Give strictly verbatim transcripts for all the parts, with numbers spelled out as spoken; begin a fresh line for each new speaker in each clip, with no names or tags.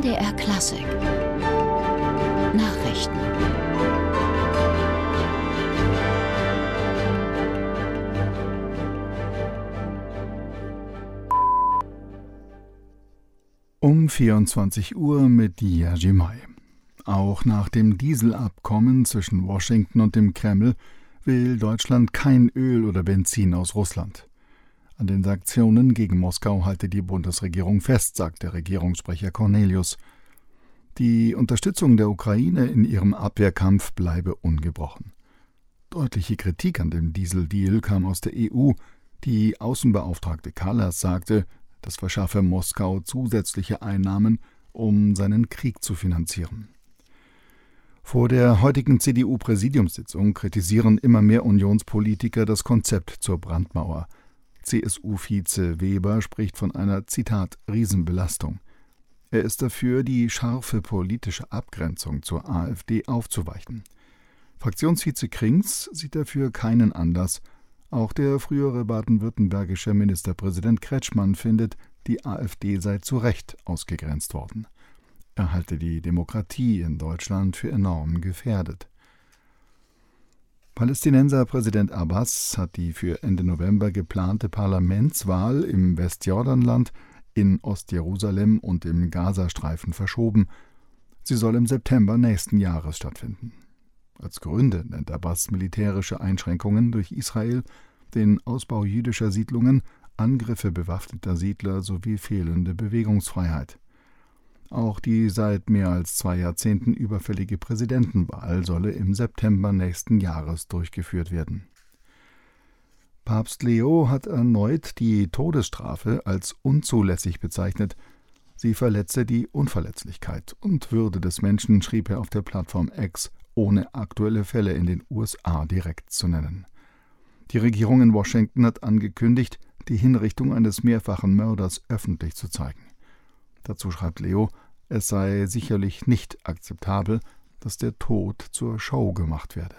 D R Klassik Nachrichten.
Um vierundzwanzig Uhr mit Jerzy May. Auch nach dem Dieselabkommen zwischen Washington und dem Kreml will Deutschland kein Öl oder Benzin aus Russland. An den Sanktionen gegen Moskau halte die Bundesregierung fest, sagt der Regierungssprecher Cornelius. Die Unterstützung der Ukraine in ihrem Abwehrkampf bleibe ungebrochen. Deutliche Kritik an dem Dieseldeal kam aus der E U. Die Außenbeauftragte Kallas sagte, das verschaffe Moskau zusätzliche Einnahmen, um seinen Krieg zu finanzieren. Vor der heutigen C D U-Präsidiumssitzung kritisieren immer mehr Unionspolitiker das Konzept zur Brandmauer. C S U-Vize Weber spricht von einer, Zitat, Riesenbelastung. Er ist dafür, die scharfe politische Abgrenzung zur AfD aufzuweichen. Fraktionsvize Krings sieht dafür keinen Anlass. Auch der frühere baden-württembergische Ministerpräsident Kretschmann findet, die AfD sei zu Recht ausgegrenzt worden. Er halte die Demokratie in Deutschland für enorm gefährdet. Palästinenser Präsident Abbas hat die für Ende November geplante Parlamentswahl im Westjordanland, in Ostjerusalem und im Gazastreifen verschoben. Sie soll im September nächsten Jahres stattfinden. Als Gründe nennt Abbas militärische Einschränkungen durch Israel, den Ausbau jüdischer Siedlungen, Angriffe bewaffneter Siedler sowie fehlende Bewegungsfreiheit. Auch die seit mehr als zwei Jahrzehnten überfällige Präsidentenwahl solle im September nächsten Jahres durchgeführt werden. Papst Leo hat erneut die Todesstrafe als unzulässig bezeichnet. Sie verletze die Unverletzlichkeit und Würde des Menschen, schrieb er auf der Plattform X, ohne aktuelle Fälle in den U S A direkt zu nennen. Die Regierung in Washington hat angekündigt, die Hinrichtung eines mehrfachen Mörders öffentlich zu zeigen. Dazu schreibt Leo, es sei sicherlich nicht akzeptabel, dass der Tod zur Show gemacht werde.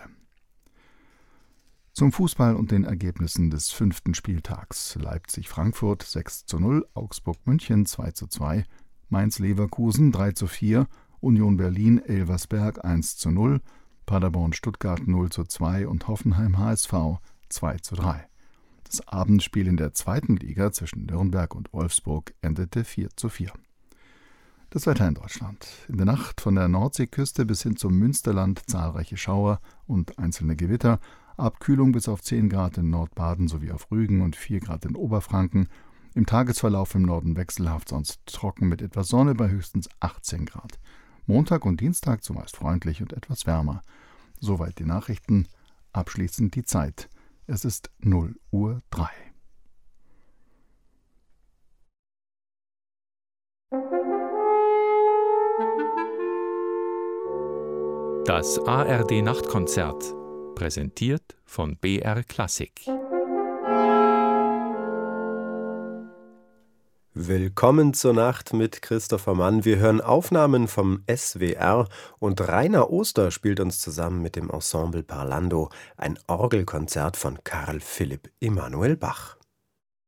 Zum Fußball und den Ergebnissen des fünften Spieltags. Leipzig-Frankfurt sechs zu null, Augsburg-München zwei zu zwei, Mainz-Leverkusen drei zu vier, Union Berlin-Elversberg eins zu null, Paderborn-Stuttgart null zu zwei und Hoffenheim-H S V zwei zu drei. Das Abendspiel in der zweiten Liga zwischen Nürnberg und Wolfsburg endete vier zu vier. Das Wetter in Deutschland. In der Nacht von der Nordseeküste bis hin zum Münsterland zahlreiche Schauer und einzelne Gewitter. Abkühlung bis auf zehn Grad in Nordbaden sowie auf Rügen und vier Grad in Oberfranken. Im Tagesverlauf im Norden wechselhaft, sonst trocken mit etwas Sonne bei höchstens achtzehn Grad. Montag und Dienstag zumeist freundlich und etwas wärmer. Soweit die Nachrichten. Abschließend die Zeit. Es ist null Uhr drei.
Das A R D-Nachtkonzert, präsentiert von B R Klassik.
Willkommen zur Nacht mit Christopher Mann. Wir hören Aufnahmen vom S W R und Rainer Oster spielt uns zusammen mit dem Ensemble Parlando ein Orgelkonzert von Carl Philipp Emanuel Bach.